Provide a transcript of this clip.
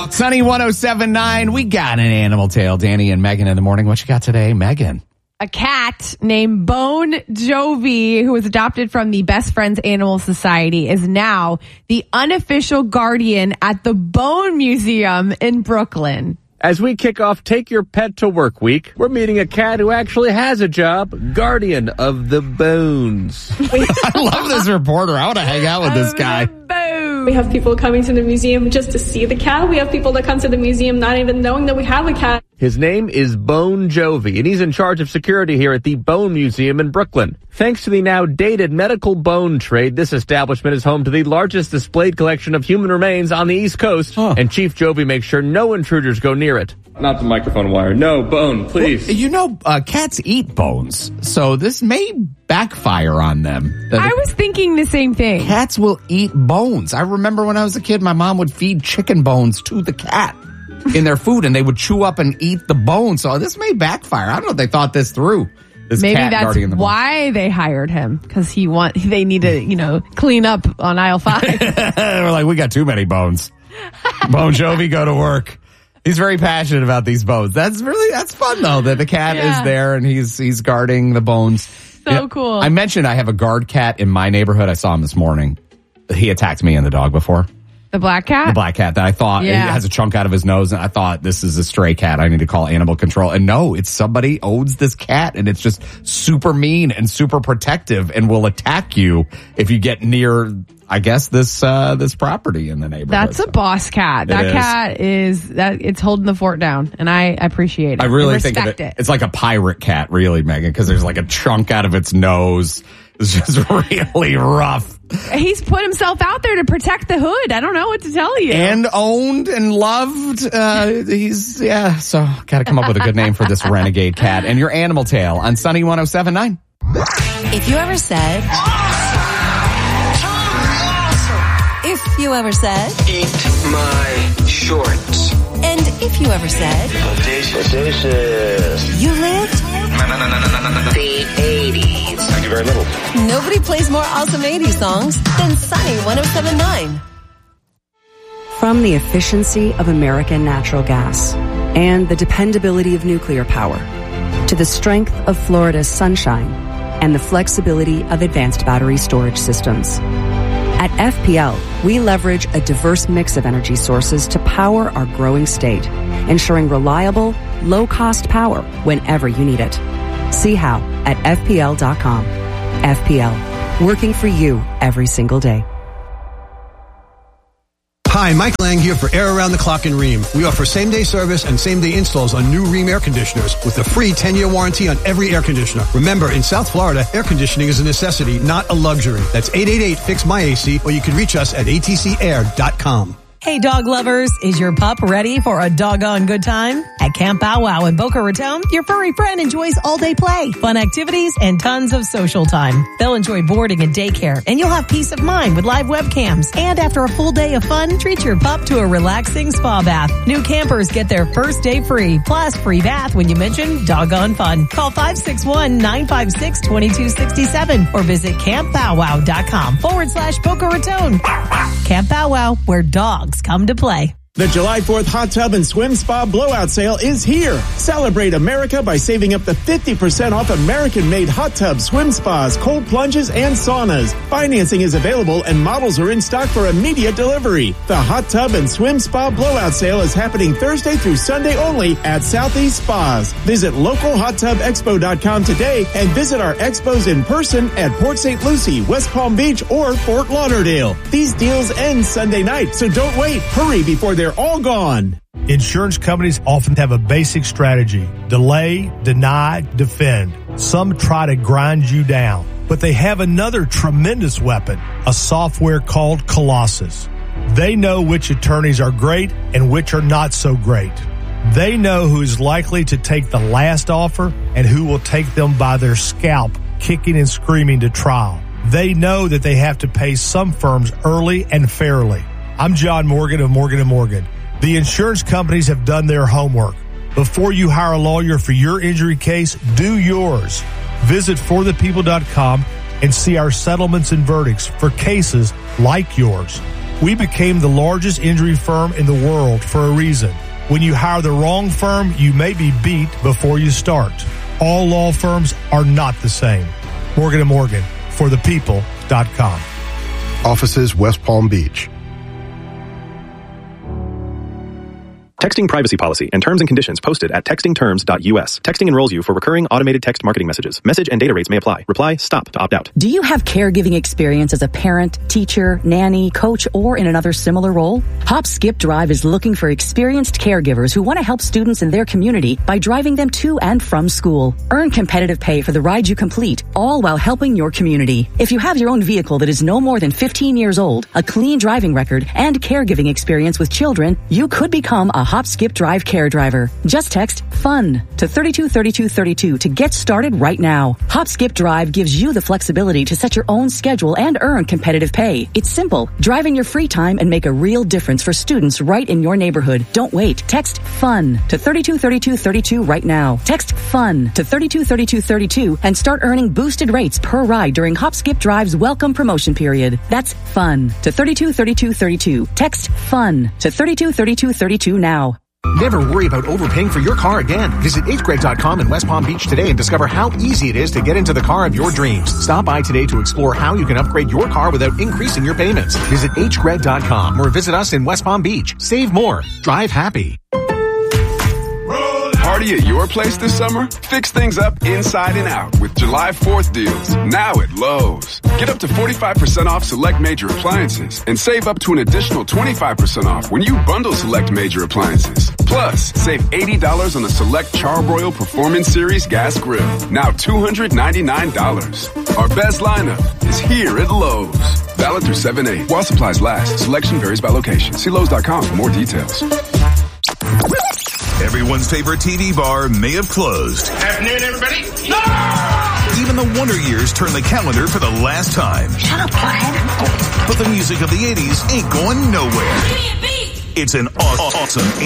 Sunny 107.9. We got an animal tale. Danny and Megan in the morning. What you got today, Megan? A cat named Bon Jovi, who was adopted from the Best Friends Animal Society, is now the unofficial guardian at the Bone Museum in Brooklyn. As we kick off Take Your Pet to Work Week, we're meeting a cat who actually has a job, guardian of the bones. I love this reporter. I want to hang out with this guy. We have people coming to the museum just to see the cat. We have people that come to the museum not even knowing that we have a cat. His name is Bon Jovi, and he's in charge of security here at the Bone Museum in Brooklyn. Thanks to the now dated medical bone trade, this establishment is home to the largest displayed collection of human remains on the East Coast, and Chief Jovi makes sure no intruders go near it. Not the microphone wire. No, bone, please. Well, you know, cats eat bones, so this may backfire on them. I was thinking the same thing. Cats will eat bones. I remember when I was a kid, my mom would feed chicken bones to the cat in their food, and they would chew up and eat the bones. So this may backfire. I don't know if they thought this through. Maybe that's why they hired him, because they need to, clean up on aisle 5. We're like, we got too many bones. Bon Jovi, go to work. He's very passionate about these bones. That's fun though, that the cat is there and he's guarding the bones. So cool. I mentioned I have a guard cat in my neighborhood. I saw him this morning. He attacked me and the dog before. The black cat? The black cat that I thought he has a chunk out of his nose, and I thought, this is a stray cat. I need to call animal control. And no, it's somebody owns this cat, and it's just super mean and super protective and will attack you if you get near, I guess, this property in the neighborhood. That's a boss cat. That cat it's holding the fort down, and I appreciate it. I really think of it. It's like a pirate cat, really, Megan, because there's like a chunk out of its nose. It's just really rough. He's put himself out there to protect the hood. I don't know what to tell you. And owned and loved. So got to come up with a good name for this renegade cat. And your animal tale on Sunny 107.9. If you ever said, if you ever said, eat my shorts. And if you ever said, audacious. You lived the 80s. Thank you very little. Nobody plays more awesome 80s songs than Sunny 107.9. From the efficiency of American natural gas and the dependability of nuclear power to the strength of Florida's sunshine and the flexibility of advanced battery storage systems. At FPL, we leverage a diverse mix of energy sources to power our growing state, ensuring reliable, low-cost power whenever you need it. See how at FPL.com. FPL, working for you every single day. Hi, Mike Lang here for Air Around the Clock in Rheem. We offer same-day service and same-day installs on new Rheem air conditioners with a free 10-year warranty on every air conditioner. Remember, in South Florida, air conditioning is a necessity, not a luxury. That's 888-FIX-MY-AC, or you can reach us at atcair.com. Hey, dog lovers, is your pup ready for a doggone good time? At Camp Bow Wow in Boca Raton, your furry friend enjoys all-day play, fun activities, and tons of social time. They'll enjoy boarding and daycare, and you'll have peace of mind with live webcams. And after a full day of fun, treat your pup to a relaxing spa bath. New campers get their first day free, plus free bath when you mention doggone fun. Call 561-956-2267 or visit campbowwow.com/Boca Raton. Camp Bow Wow, where dogs come to play. The July 4th Hot Tub and Swim Spa Blowout Sale is here. Celebrate America by saving up to 50% off American-made hot tubs, swim spas, cold plunges, and saunas. Financing is available and models are in stock for immediate delivery. The Hot Tub and Swim Spa Blowout Sale is happening Thursday through Sunday only at Southeast Spas. Visit localhottubexpo.com today and visit our expos in person at Port St. Lucie, West Palm Beach, or Fort Lauderdale. These deals end Sunday night, so don't wait. Hurry before they're all gone. Insurance companies often have a basic strategy: delay, deny, defend. Some try to grind you down, but they have another tremendous weapon, a software called Colossus. They know which attorneys are great and which are not so great. They know who is likely to take the last offer and who will take them by their scalp, kicking and screaming to trial. They know that they have to pay some firms early and fairly. I'm John Morgan of Morgan & Morgan. The insurance companies have done their homework. Before you hire a lawyer for your injury case, do yours. Visit forthepeople.com and see our settlements and verdicts for cases like yours. We became the largest injury firm in the world for a reason. When you hire the wrong firm, you may be beat before you start. All law firms are not the same. Morgan & Morgan, forthepeople.com. Offices West Palm Beach. Texting privacy policy and terms and conditions posted at textingterms.us. Texting enrolls you for recurring automated text marketing messages. Message and data rates may apply. Reply STOP to opt out. Do you have caregiving experience as a parent, teacher, nanny, coach, or in another similar role? Hop Skip Drive is looking for experienced caregivers who want to help students in their community by driving them to and from school. Earn competitive pay for the ride you complete, all while helping your community. If you have your own vehicle that is no more than 15 years old, a clean driving record, and caregiving experience with children, you could become a Hop Skip Drive care driver. Just text FUN to 323232 to get started right now. Hop Skip Drive gives you the flexibility to set your own schedule and earn competitive pay. It's simple. Drive in your free time and make a real difference for students right in your neighborhood. Don't wait. Text FUN to 323232 right now. Text FUN to 323232 and start earning boosted rates per ride during Hop Skip Drive's welcome promotion period. That's FUN to 323232. Text FUN to 323232 now. Never worry about overpaying for your car again. Visit hgreg.com in West Palm Beach today and discover how easy it is to get into the car of your dreams. Stop by today to explore how you can upgrade your car without increasing your payments. Visit hgreg.com or visit us in West Palm Beach. Save more. Drive happy. Party at your place this summer? Fix things up inside and out with July 4th deals. Now at Lowe's. Get up to 45% off select major appliances and save up to an additional 25% off when you bundle select major appliances. Plus, save $80 on the select Charbroil Performance Series gas grill. Now $299. Our best lineup is here at Lowe's. Valid through 7/8. While supplies last. Selection varies by location. See Lowe's.com for more details. Everyone's favorite TV bar may have closed. Afternoon, everybody. No! Even the Wonder Years turn the calendar for the last time. Shut up, Brian. But the music of the 80s ain't going nowhere. It's an awesome